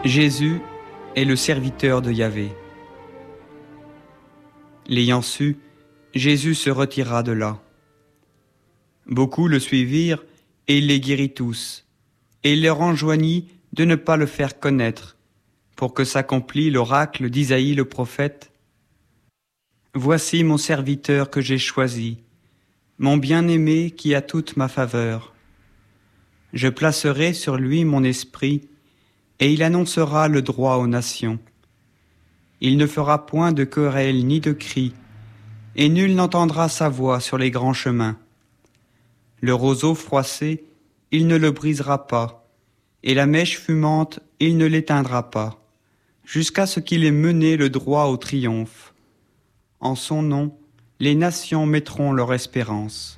Jésus est le serviteur de Yahvé. L'ayant su, Jésus se retira de là. Beaucoup le suivirent, et il les guérit tous, et il leur enjoignit de ne pas le faire connaître, pour que s'accomplît l'oracle d'Isaïe le prophète. Voici mon serviteur que j'ai choisi, mon bien-aimé qui a toute ma faveur. Je placerai sur lui mon esprit, et il annoncera le droit aux nations. Il ne fera point de querelle ni de cris, et nul n'entendra sa voix sur les grands chemins. Le roseau froissé, il ne le brisera pas, et la mèche fumante, il ne l'éteindra pas, jusqu'à ce qu'il ait mené le droit au triomphe. En son nom, les nations mettront leur espérance.